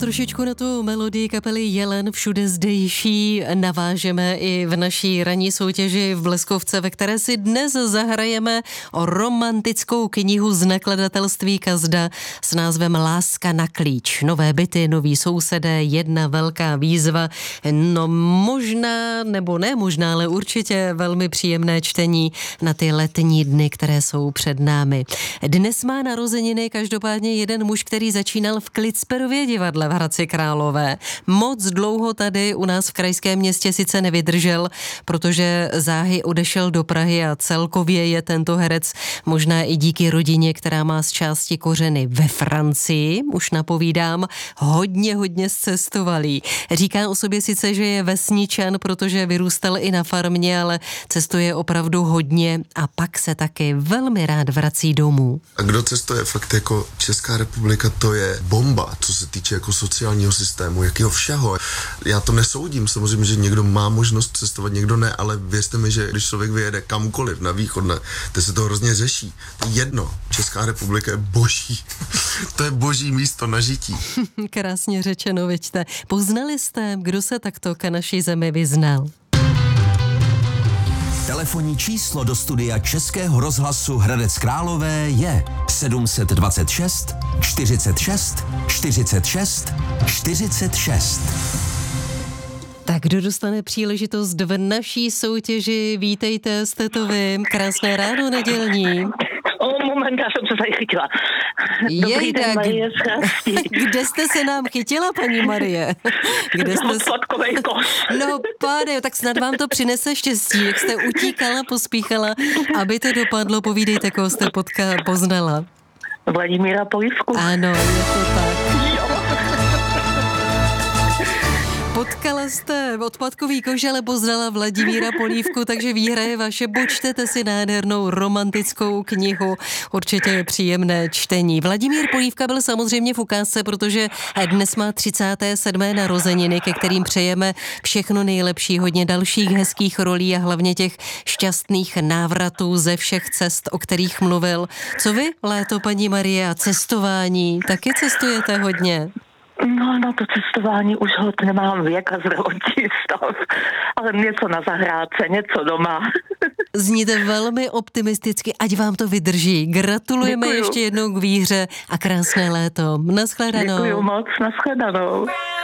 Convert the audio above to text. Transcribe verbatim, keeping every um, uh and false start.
trošičku na tu melodii kapely Jelen Všude zdejší navážeme i v naší ranní soutěži v Bleskovce, ve které si dnes zahrajeme o romantickou knihu z nakladatelství Kazda s názvem Láska na klíč. Nové byty, noví sousedé, jedna velká výzva. No možná, nebo ne možná, ale určitě velmi příjemné čtení na ty letní dny, které jsou před námi. Dnes má narozeniny každopádně jeden muž, který začínal v Klicperově divadle v Hradci Králové. Moc dlouho tady u nás v krajském městě sice nevydržel, protože záhy odešel do Prahy a celkově je tento herec možná i díky rodině, která má z části kořeny ve Francii, už napovídám, hodně, hodně zcestovalý. Říká o sobě sice, že je vesničan, protože vyrůstal i na farmě, ale cestuje opravdu hodně a pak se taky velmi rád vrací domů. A kdo cestuje fakt jako Česká republika, to je bomba, co se týče jako sociálního systému, jakého všeho. Já to nesoudím, samozřejmě, že někdo má možnost cestovat, někdo ne, ale věřte mi, že když člověk vyjede kamkoliv na východ, ne, to se to hrozně řeší. To je jedno, Česká republika je boží. To je boží místo na žití. Krásně řečeno, vidíte. Poznali jste, kdo se takto k naší zemi vyznal? Telefonní číslo do studia Českého rozhlasu Hradec Králové je sedm set dvacet šest čtyřicet šest čtyřicet šest čtyřicet šest. Tak kdo dostane příležitost v naší soutěži? Vítejte, jste to vy. Krásné ráno nedělní. O, moment, já jsem se tady chytila. Dobrý den, Marie z Chrasti. Kde jste se nám chytila, paní Marie? Kde jste se... Odpadkovej koš. No, páne, tak snad vám to přinese štěstí, jak jste utíkala, pospíchala, aby to dopadlo. Povídejte, koho jste potka poznala. Vladimíra Polívku. Ano, je to tak. Jo. Potkala jste odpadkový koš, ale poznala Vladimíra Polívku, takže výhra je vaše. Počtete si nádhernou romantickou knihu. Určitě je příjemné čtení. Vladimír Polívka byl samozřejmě v ukázce, protože dnes má třicáté sedmé narozeniny, ke kterým přejeme všechno nejlepší, hodně dalších hezkých rolí a hlavně těch šťastných návratů ze všech cest, o kterých mluvil. Co vy, léto, paní Marie, a cestování? Taky cestujete hodně? No, na to cestování už hod nemám věk a zdravotní stav, ale něco na zahrádce, něco doma. Zníte velmi optimisticky, ať vám to vydrží. Gratulujeme Děkuju. ještě jednou k výhře a krásné léto. Naschledanou. Děkuju moc, naschledanou.